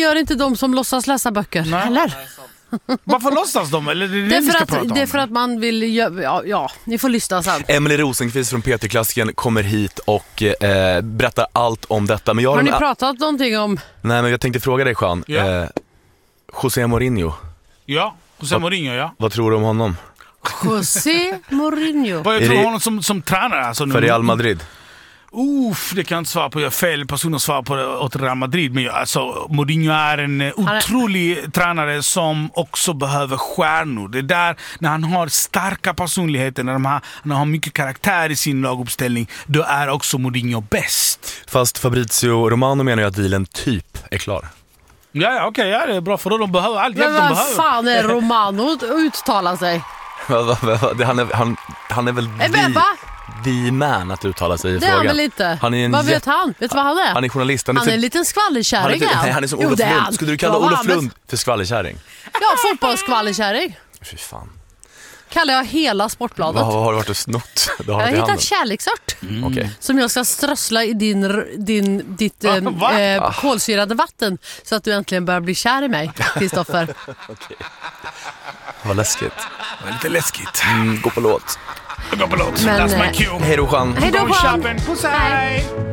gör inte de som låtsas läsa böcker heller. Varför låtsas de? Eller det är för att man vill ni får lyssna sen. Emily Rosenqvist från PT-klassiken kommer hit och berättar allt om detta. Men har ni pratat någonting om? Nej, men jag tänkte fråga dig, Jean. José Mourinho. Ja, José Mourinho, ja. Vad tror du om honom? José Mourinho. Vad jag tror honom som tränare alltså, för Real Madrid. Det kan jag inte svara på. Jag är fel person att svara på det åt Real Madrid. Men Mourinho är en otrolig tränare som också behöver stjärnor. Det är där, när han har starka personligheter, när han har mycket karaktär i sin laguppställning, då är också Mourinho bäst. Fast Fabrizio Romano menar ju att dealen typ är klar. Ja, okej, det är bra, för då de behöver allt hjälp de behöver. Men vad fan är Romano att uttala sig? Han är väl the man att uttala sig i det frågan. Det är han väl inte? Vad vet han? Vet du vad han är? Han är journalist. Han är en liten skvallerkärring. Nej, han är som Olof Lund. Skulle du kalla Olof Lund för skvallerkärring? Ja, fotbollsskvallerkärring. Fy fan. Kallar jag hela Sportbladet. Vad har du varit och snott? Jag har hittat kärleksört som jag ska strössla i ditt kolsyrade vatten så att du äntligen börjar bli kär i mig, Kristoffer. Okej. Vad läskigt. Det var lite läskigt. Gå på låt. That's my cue. Hej då, Jean. Hej då, Jean. Puss, hej.